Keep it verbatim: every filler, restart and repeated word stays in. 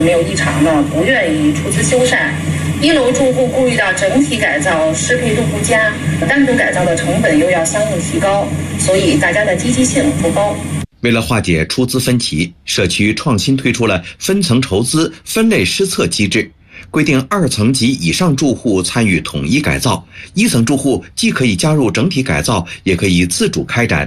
没有异常的，不愿意出资修缮。一楼住户顾虑到整体改造适配度不佳，单独改造的成本又要相应提高，所以大家的积极性不高。 为了化解出资分歧，社区创新推出了分层筹资、分类施策机制，规定二层及以上住户参与统一改造，一层住户既可以加入整体改造，也可以自主开展